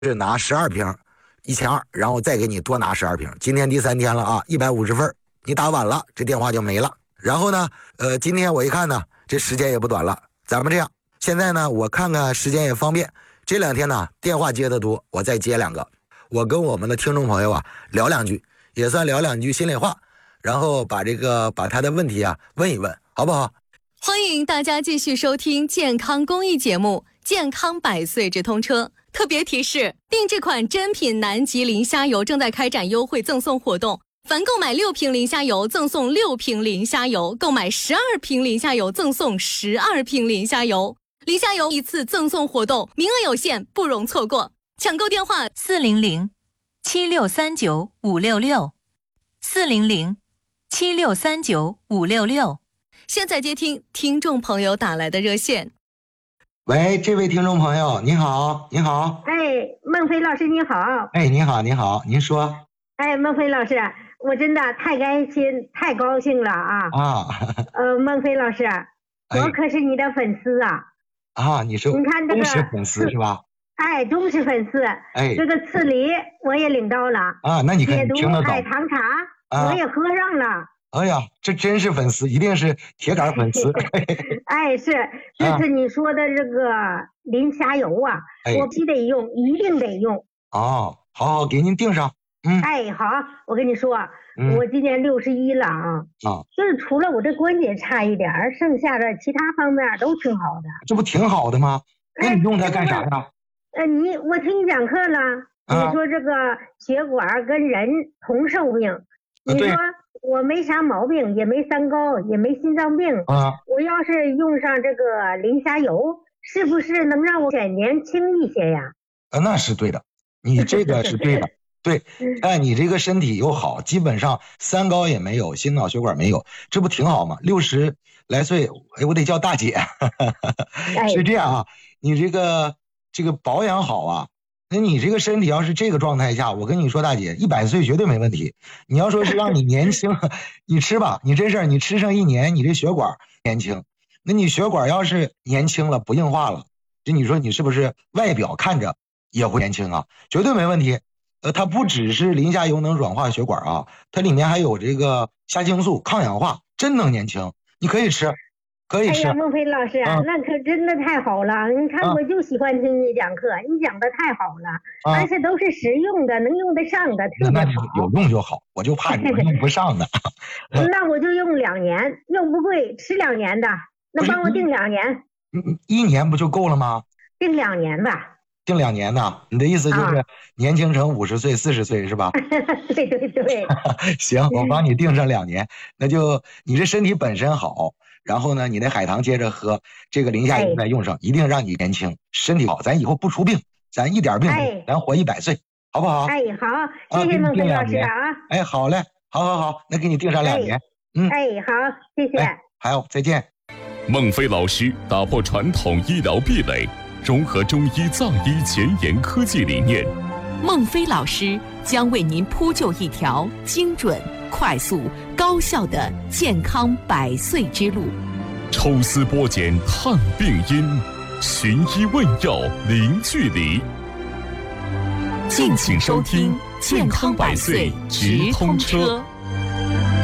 是拿12瓶，1200，然后再给你多拿12瓶。今天第3天了啊，150份，你打晚了，这电话就没了。然后呢，今天我一看呢，这时间也不短了，咱们这样，现在呢，我看看时间也方便，这2天呢，电话接的多，我再接2个，我跟我们的听众朋友啊聊2句，也算聊2句心里话，然后把他的问题啊问一问，好不好？ 欢迎大家继续收听健康公益节目《健康百岁直通车》。特别提示：定制款真品南极磷虾油正在开展优惠赠送活动，凡购买6瓶磷虾油赠送6瓶磷虾油，购买12瓶磷虾油赠送12瓶磷虾油。磷虾油一次赠送活动，名额有限，不容错过。抢购电话400-7639-566，400-7639-566。现在接听听众朋友打来的热线。 喂，这位听众朋友，你好，你好。 哎，孟非老师你好。 哎，你好，你好，您说。 哎，孟非老师，我真的太开心，太高兴了啊！孟非老师，我可是你的粉丝啊！ 你是忠实粉丝是吧？ 哎，忠实粉丝。哎，这个刺梨我也领到了那你看听得到。 海棠茶我也喝上了。 哎呀，这真是粉丝，一定是铁杆粉丝。 哎，是这次你说的这个磷虾油啊，我必须得用，一定得用。 好，给您订上。 哎，好，我跟你说，我今年61了啊，就是除了我这关节差一点，剩下的其他方面都挺好的。 这不挺好的吗？那你用它干啥呀？ 我听你讲课了，你说这个血管跟人同寿命，你说我没啥毛病，也没三高，也没心脏病我要是用上这个磷虾油，是不是能让我显年轻一些呀？ 那是对的，你这个是对的。对，你这个身体又好，基本上三高也没有，心脑血管没有，这不挺好吗？60来岁，我得叫大姐。是这样啊，你这个保养好啊，那你这个身体要是这个状态下，我跟你说大姐，100岁绝对没问题。你要说是让你年轻，你吃吧，你真是你吃上1年，你这血管年轻，那你血管要是年轻了，不硬化了，就你说你是不是外表看着也会年轻啊？绝对没问题。它不只是磷虾油能软化血管啊，它里面还有这个虾青素抗氧化，真能年轻。你可以吃，可以吃。 哎呀，孟非老师那可真的太好了！你看，我就喜欢听你讲课，你讲的太好了，而且都是实用的，能用得上的，特别好。 有用就好，我就怕你用不上的。 那我就用2年，用不贵，吃2年的，那帮我定2年。 1年不就够了吗？ 定2年吧。 定2年呢？你的意思就是年轻成50岁、40岁是吧？ 对。 行，我帮你定上2年，那就你这身体本身好，然后呢，你那海棠接着喝，这个磷虾油再用上，一定让你年轻，身体好，咱以后不出病，咱一点病没有，咱活100岁，好不好？ 哎，好，谢谢孟非老师啊！ 哎，好嘞，好，那给你定上2年。 好，谢谢。 好，再见。 孟非老师打破传统医疗壁垒，融合中医藏医前沿科技理念， 孟非老师将为您铺就一条精准、快速、高效的健康100岁之路。 抽丝剥茧探病因，寻医问药零距离。敬请收听健康100岁直通车。